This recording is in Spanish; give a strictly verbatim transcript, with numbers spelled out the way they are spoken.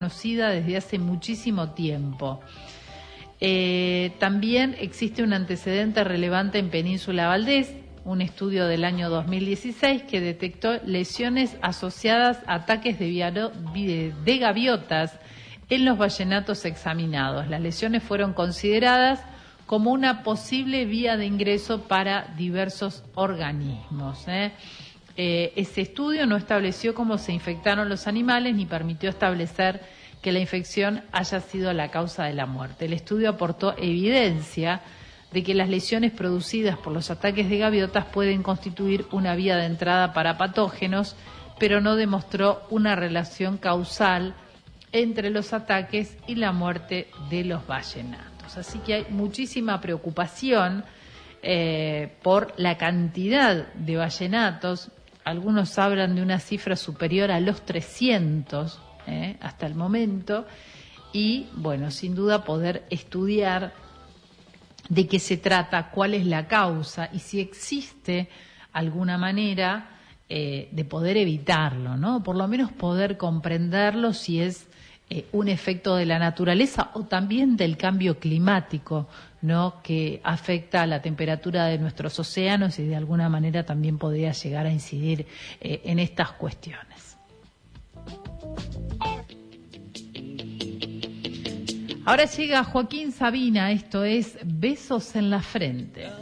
conocida desde hace muchísimo tiempo. Eh, también existe un antecedente relevante en Península Valdés, un estudio del año dos mil dieciséis que detectó lesiones asociadas a ataques de, viaro, de gaviotas en los vallenatos examinados. Las lesiones fueron consideradas como una posible vía de ingreso para diversos organismos. ¿eh? Eh, ese estudio no estableció cómo se infectaron los animales ni permitió establecer que la infección haya sido la causa de la muerte. El estudio aportó evidencia de que las lesiones producidas por los ataques de gaviotas pueden constituir una vía de entrada para patógenos, pero no demostró una relación causal entre los ataques y la muerte de los vallenatos. Así que hay muchísima preocupación eh, por la cantidad de vallenatos. Algunos hablan de una cifra superior a los trescientos eh, hasta el momento, y bueno, sin duda poder estudiar de qué se trata, cuál es la causa y si existe alguna manera eh, de poder evitarlo, ¿no? Por lo menos poder comprenderlo si es eh, un efecto de la naturaleza o también del cambio climático, ¿no? Que afecta a la temperatura de nuestros océanos y de alguna manera también podría llegar a incidir eh, en estas cuestiones. Ahora llega Joaquín Sabina, esto es Besos en la Frente.